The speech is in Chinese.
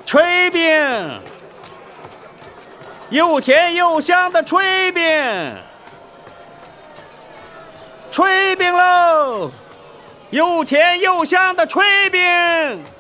炊饼，又甜又香的炊饼，炊饼喽！又甜又香的炊饼。